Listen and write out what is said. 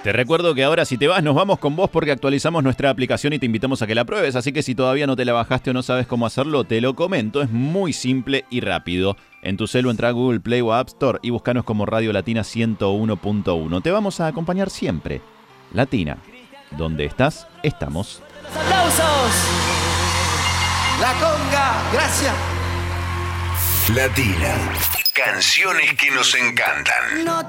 Te recuerdo que ahora si te vas, nos vamos con vos porque actualizamos nuestra aplicación y te invitamos a que la pruebes. Así que si todavía no te la bajaste o no sabes cómo hacerlo, te lo comento. Es muy simple y rápido. En tu celu entra a Google Play o App Store y búscanos como Radio Latina 101.1. Te vamos a acompañar siempre. Latina. Donde estás, estamos. ¡Los aplausos! La conga, gracias. Latina. Canciones que nos encantan.